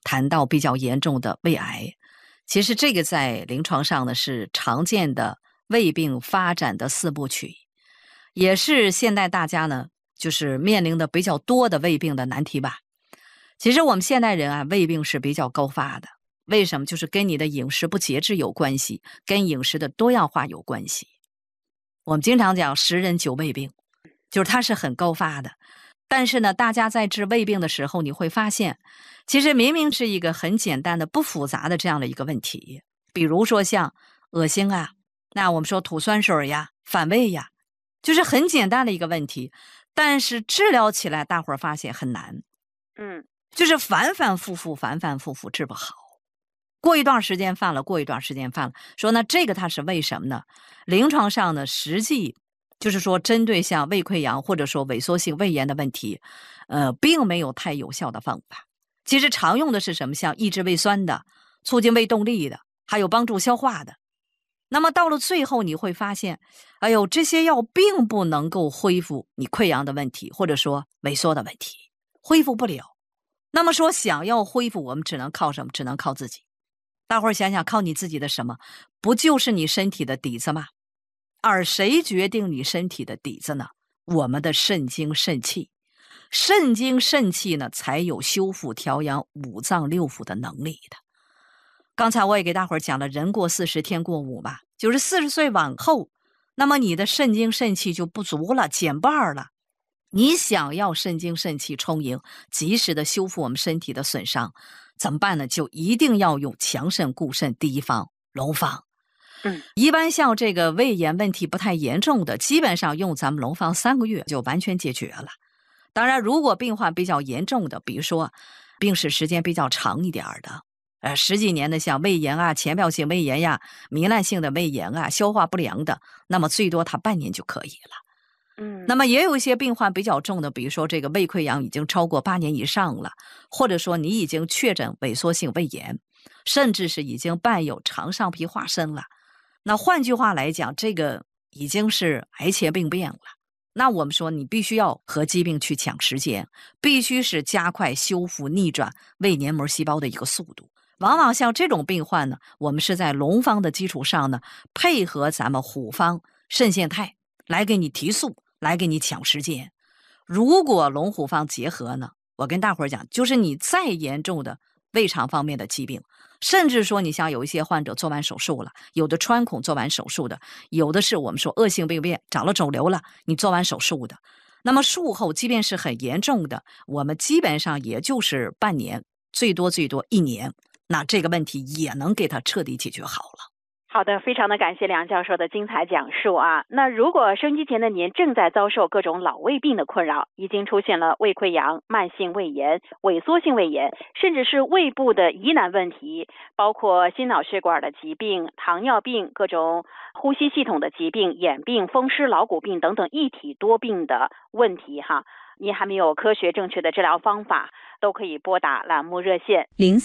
谈到比较严重的胃癌。其实这个在临床上呢是常见的胃病发展的4部曲，也是现代大家呢就是面临的比较多的胃病的难题吧。其实我们现代人啊，胃病是比较高发的，为什么？就是跟你的饮食不节制有关系，跟饮食的多样化有关系。我们经常讲10人9胃病，就是它是很高发的。但是呢，大家在治胃病的时候，你会发现，其实明明是一个很简单的、不复杂的这样的一个问题。比如说像恶心啊，那我们说吐酸水呀、反胃呀，就是很简单的一个问题，但是治疗起来大伙儿发现很难。就是反反复复治不好。过一段时间犯了，过一段时间犯了，说那这个它是为什么呢？临床上呢，实际就是说针对像胃溃疡或者说萎缩性胃炎的问题，并没有太有效的方法。其实常用的是什么？像抑制胃酸的、促进胃动力的，还有帮助消化的。那么到了最后你会发现，哎呦，这些药并不能够恢复你溃疡的问题，或者说萎缩的问题，恢复不了。那么说想要恢复，我们只能靠什么？只能靠自己。大伙儿想想，靠你自己的什么？不就是你身体的底子吗？而谁决定你身体的底子呢？我们的肾精肾气。肾精肾气呢，才有修复调养5脏6腑的能力的。刚才我也给大伙儿讲了，人过40天过5吧，就是40岁往后，那么你的肾精肾气就不足了，减半了。你想要肾精肾气充盈，及时的修复我们身体的损伤，怎么办呢？就一定要用强肾固肾第一方龙方。一般像这个胃炎问题不太严重的，基本上用咱们龙方3个月就完全解决了。当然如果病患比较严重的，比如说病史时间比较长一点的，10几年的，像胃炎啊、浅表性胃炎呀、糜烂性的胃炎啊、消化不良的，那么最多他半年就可以了。那么也有一些病患比较重的，比如说这个胃溃疡已经超过8年以上了，或者说你已经确诊萎缩性胃炎，甚至是已经伴有肠上皮化生了。那换句话来讲，这个已经是癌前病变了。那我们说你必须要和疾病去抢时间，必须是加快修复逆转胃黏膜细胞的一个速度。往往像这种病患呢，我们是在龙方的基础上呢，配合咱们虎方肾腺肽来给你提速，来给你抢时间。如果龙虎方结合呢，我跟大伙儿讲，就是你再严重的胃肠方面的疾病，甚至说你像有一些患者做完手术了，有的穿孔做完手术的，有的是我们说恶性病变长了肿瘤了，你做完手术的，那么术后即便是很严重的，我们基本上也就是半年，最多1年，那这个问题也能给它彻底解决好了。 好的，非常的感谢梁教授的精彩讲述啊。那如果收音机前的您正在遭受各种老胃病的困扰，已经出现了胃溃疡、慢性胃炎、萎缩性胃炎，甚至是胃部的疑难问题，包括心脑血管的疾病、糖尿病、各种呼吸系统的疾病、眼病、风湿劳骨病等等一体多病的问题哈，您还没有科学正确的治疗方法，都可以拨打栏目热线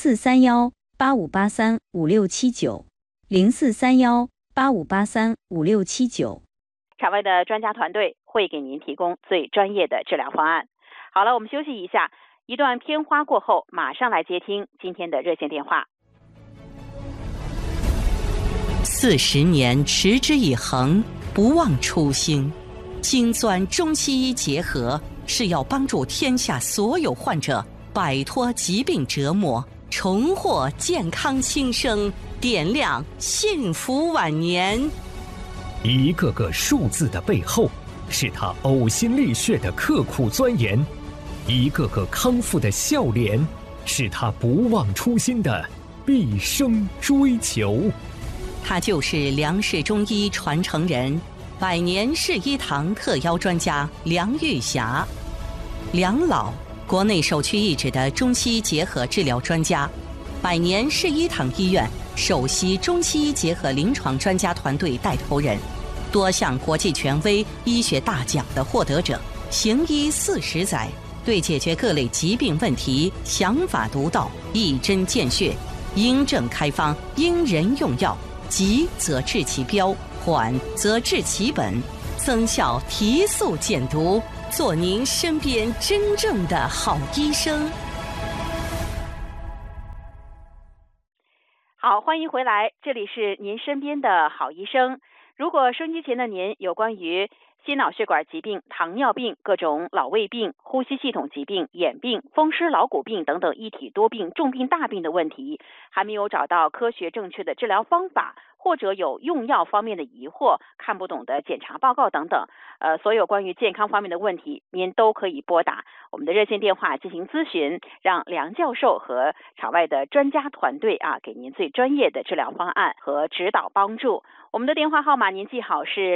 043185835679。043185835679， 场外的专家团队会给您提供最专业的治疗方案。好了，我们休息一下，一段片花过后，马上来接听今天的热线电话。 40年持之以恒，不忘初心。精钻中西医结合，是要帮助天下所有患者摆脱疾病折磨，重获健康新生，点亮幸福晚年。 一个个数字的背后，是他呕心沥血的刻苦钻研；一个个康复的笑脸，是他不忘初心的毕生追求。 他就是梁氏中医传承人，百年世医堂特邀专家梁玉霞。梁老，国内首屈一指的中西医结合治疗专家，百年世医堂医院首席中西医结合临床专家团队带头人，多项国际权威医学大奖的获得者，行医40载，对解决各类疾病问题想法独到，一针见血，因症开方，因人用药，急则治其标，缓则治其本，增效提速减毒，做您身边真正的好医生。 好，欢迎回来，这里是您身边的好医生。如果收音机前的您有关于心脑血管疾病、糖尿病、各种老胃病、呼吸系统疾病、眼病、风湿劳骨病等等一体多病、重病大病的问题，还没有找到科学正确的治疗方法，或者有用药方面的疑惑、看不懂的检查报告等等，所有关于健康方面的问题，您都可以拨打我们的热线电话进行咨询，让梁教授和场外的专家团队给您最专业的治疗方案和指导帮助。我们的电话号码您记好是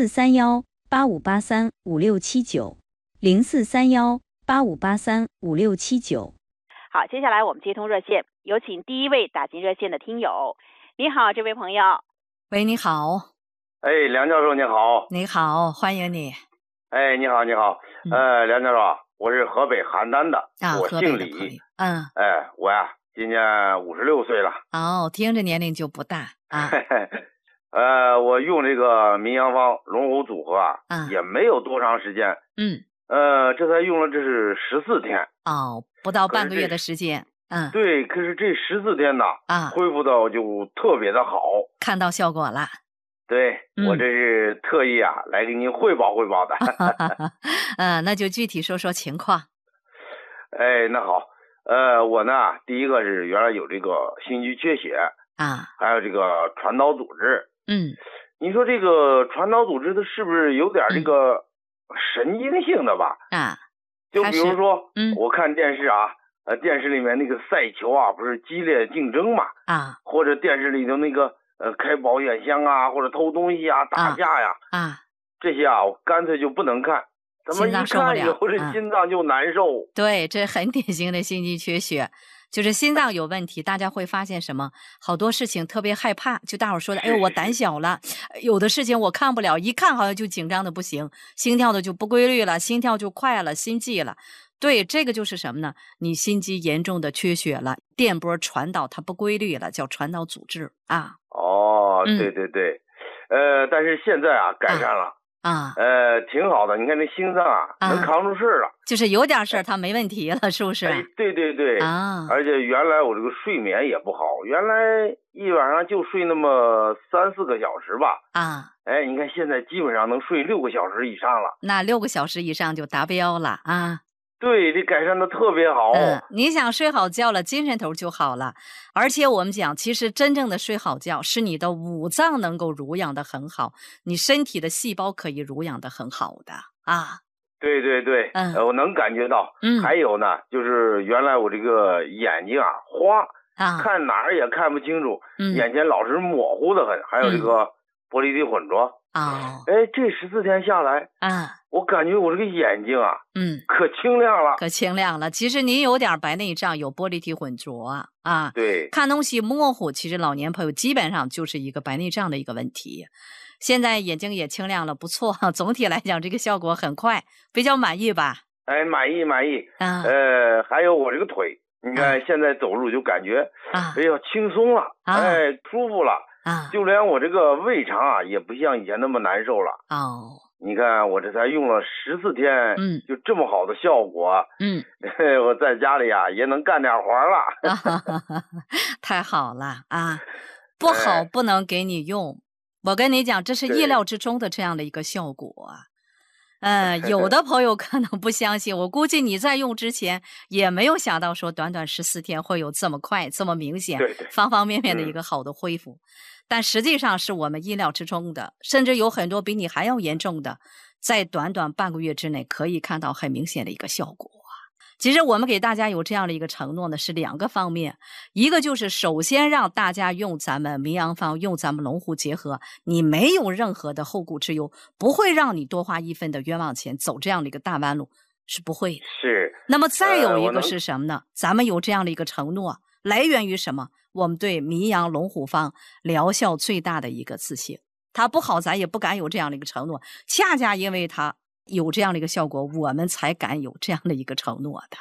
0431-8583-5679，0431-8583-5679。 好，接下来我们接通热线，有请第一位打进热线的听友。你好，这位朋友。 喂，你好。 哎，梁教授你好。 你好，欢迎你。 哎，你好，你好。梁教授，我是河北邯郸的，我姓李。哎，我呀，今年56岁了。 哦，听着年龄就不大啊。 我用这个民阳方龙虎组合也没有多长时间。这才用了这是14天。 哦，不到半个月的时间。 对，可是这14天呢，恢复到就特别的好， 看到效果了。 对，我这是特意来给您汇报汇报的。 那就具体说说情况。 哎，那好，我呢，第一个是原来有这个心肌缺血还有这个传导组织。你说这个传导组织它是不是有点这个神经性的吧？就比如说，我看电视电视里面那个赛球不是激烈竞争嘛？或者电视里头那个开保险箱或者偷东西打架这些我干脆就不能看。怎么一看以后这心脏就难受？ 对，这很典型的心肌缺血，就是心脏有问题。大家会发现什么？好多事情特别害怕，就大伙说的，哎呦，我胆小了，有的事情我看不了，一看好像就紧张的不行，心跳的就不规律了，心跳就快了，心悸了。对，这个就是什么呢？你心肌严重的缺血了，电波传导它不规律了，叫传导阻滞对对对，但是现在改善了挺好的。你看这心脏能扛住事了， 就是有点事儿它没问题了，是不是？ 对对对而且原来我这个睡眠也不好，原来一晚上就睡那么3-4个小时吧你看现在基本上能睡6个小时以上了。 那6个小时以上就达标了对，这改善的特别好。 你想睡好觉了，精神头就好了。而且我们讲，其实真正的睡好觉是你的五脏能够濡养的很好，你身体的细胞可以濡养的很好的对对对，我能感觉到。还有呢，就是原来我这个眼睛花看哪儿也看不清楚，眼前老是模糊的很。还有这个玻璃体混浊这14天下来我感觉我这个眼睛可清亮了， 可清亮了。其实您有点白内障，有玻璃体混浊对， 看东西模糊，其实老年朋友基本上就是一个白内障的一个问题。现在眼睛也清亮了，不错。总体来讲，这个效果很快，比较满意吧？ 满意。还有我这个腿，你看现在走路就感觉轻松了，舒服了就连我这个胃肠也不像以前那么难受了你看我这才用了14天就这么好的效果我在家里也能干点活了太好了不好不能给你用。我跟你讲，这是意料之中的这样的一个效果有的朋友可能不相信，我估计你在用之前也没有想到说短短14天会有这么快这么明显方方面面的一个好的恢复但实际上是我们意料之中的，甚至有很多比你还要严重的，在短短半个月之内可以看到很明显的一个效果其实我们给大家有这样的一个承诺呢，是2个方面。一个就是首先让大家用咱们民阳方，用咱们龙虎结合，你没有任何的后顾之忧，不会让你多花1分的冤枉钱，走这样的一个大弯路，是不会的。 是。 那么再有一个是什么呢？咱们有这样的一个承诺，来源于什么？我们对民阳龙虎方疗效最大的一个自信。它不好，咱也不敢有这样的一个承诺。恰恰因为它有这样的一个效果，我们才敢有这样的一个承诺的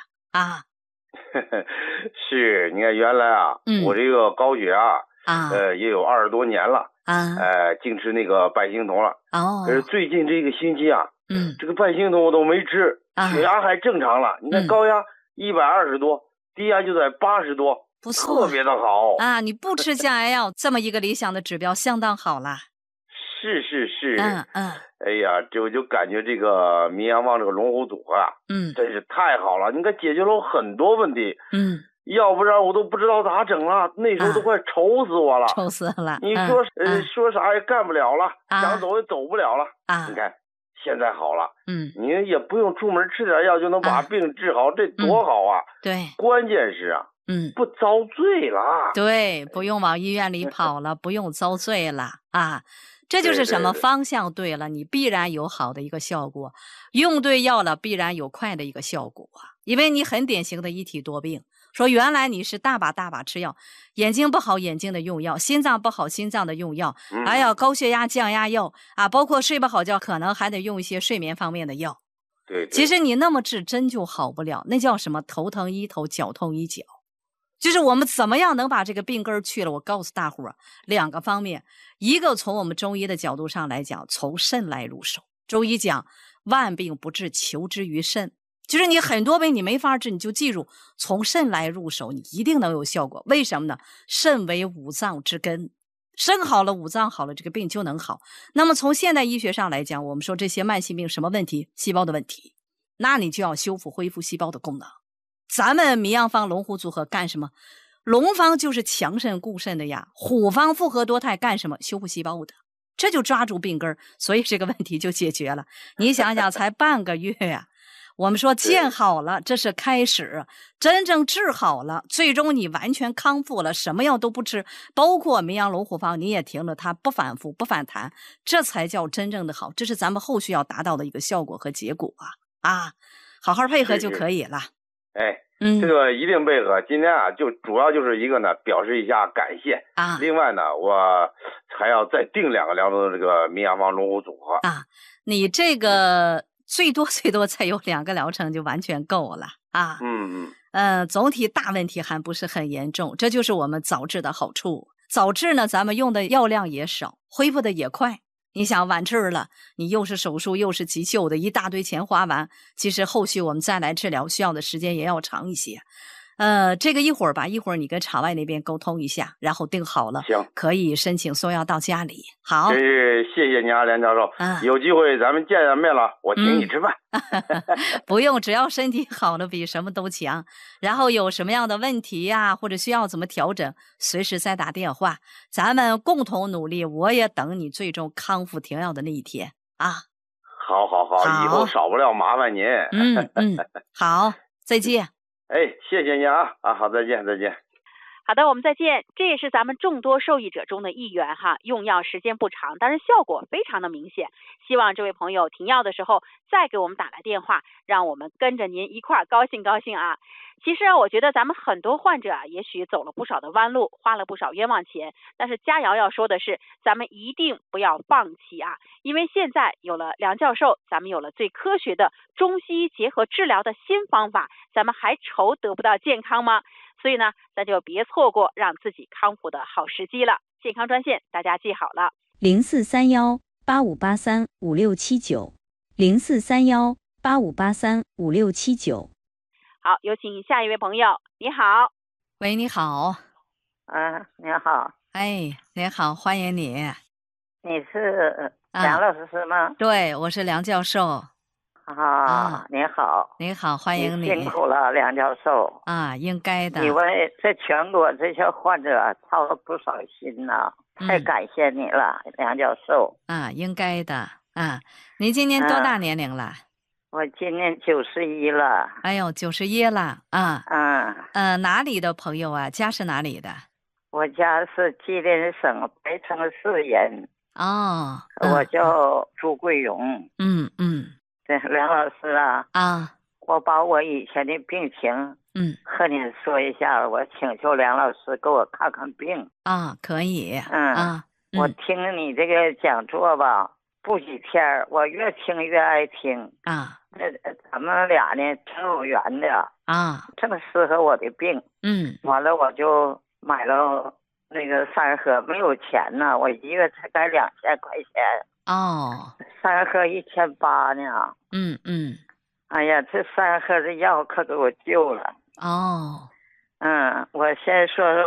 是，你看原来我这个高血压也有20多年了净吃那个半星酮了可是最近这个星期这个半星酮我都没吃血压还正常了。你看高压120多，低压就在80多不错， 特别的好啊！你不吃降压药，这么一个理想的指标相当好了。 是，哎呀，我就感觉这个民阳旺这个龙虎组合啊，真是太好了，你看解决了我很多问题，要不然我都不知道咋整了，那时候都快愁死我了， 愁死了。 你说说啥也干不了了，想走也走不了了，你看现在好了，你也不用出门吃点药就能把病治好，这多好啊！ 对， 关键是啊，不遭罪了， 对，不用往医院里跑了，不用遭罪了啊。这就是什么？方向对了，你必然有好的一个效果，用对药了必然有快的一个效果，因为你很典型的一体多病。说原来你是大把吃药，眼睛不好眼睛的用药，心脏不好心脏的用药，还有高血压降压药啊，包括睡不好觉可能还得用一些睡眠方面的药。 对， 其实你那么治真就好不了，那叫什么？头疼医头，脚痛医脚。就是我们怎么样能把这个病根去了？我告诉大伙儿2个方面，一个从我们中医的角度上来讲，从肾来入手。中医讲万病不治，求之于肾，就是你很多病你没法治，你就记住从肾来入手，你一定能有效果。为什么呢？肾为五脏之根，肾好了，五脏好了，这个病就能好。那么从现代医学上来讲，我们说这些慢性病什么问题？细胞的问题，那你就要修复恢复细胞的功能。咱们民阳方龙虎组合干什么？龙方就是强肾固肾的呀，虎方复合多肽干什么？修复细胞的。这就抓住病根，所以这个问题就解决了。你想想，才半个月呀，我们说见好了，这是开始，真正治好了，最终你完全康复了，什么药都不吃，包括民阳龙虎方你也停了，它不反复不反弹，这才叫真正的好。这是咱们后续要达到的一个效果和结果啊！好好配合就可以了。 这个一定配合。今天啊，就主要就是一个呢，表示一下感谢啊。另外呢，我还要再定2个疗程的这个民阳方龙虎组合啊。你这个最多才有2个疗程就完全够了啊。总体大问题还不是很严重，这就是我们早治的好处。早治呢，咱们用的药量也少，恢复的也快。你想晚治了，你又是手术又是急救的，一大堆钱花完，其实后续我们再来治疗需要的时间也要长一些。这个一会儿你跟场外那边沟通一下，然后定好了， 行， 可以申请送药到家里。好， 真是谢谢你啊，梁教授。有机会咱们见面了，我请你吃饭。 不用，只要身体好了，比什么都强。然后有什么样的问题呀，或者需要怎么调整，随时再打电话，咱们共同努力。我也等你最终康复停药的那一天啊。 好，以后少不了麻烦您。 好，再见。 谢谢您啊！好，再见。 好的，我们再见。这也是咱们众多受益者中的一员哈，用药时间不长，但是效果非常的明显。希望这位朋友停药的时候再给我们打来电话，让我们跟着您一块儿高兴啊。其实我觉得咱们很多患者也许走了不少的弯路，花了不少冤枉钱，但是佳瑶要说的是，咱们一定不要放弃啊！因为现在有了梁教授，咱们有了最科学的中西医结合治疗的新方法，咱们还愁得不到健康吗？所以呢，咱就别错过让自己康复的好时机了。健康专线大家记好了 ，043185835679，043185835679。 好，有请下一位朋友。你好。 喂，你好。 你好。 你好，欢迎你。 你是梁老师吗？ 对，我是梁教授。 你好。 你好，欢迎你。 辛苦了，梁教授。 应该的。 你为这全国这些患者操了不少心呢，太感谢你了，梁教授。 应该的。您今年多大年龄了？ 我今年91了。 哎呦，91了哪里的朋友啊？家是哪里的？ 我家是吉林省白城市人。我叫朱桂荣。对，梁老师我把我以前的病情和您说一下，我请求梁老师给我看看病。 可以。 我听你这个讲座吧，不几天我越听越爱听。咱们俩呢挺有缘的正适合我的病。完了我就买了那个3盒，没有钱呢，我1月才该2000块钱。3盒1800呢。哎呀，这3盒的药可给我救了。 我先说说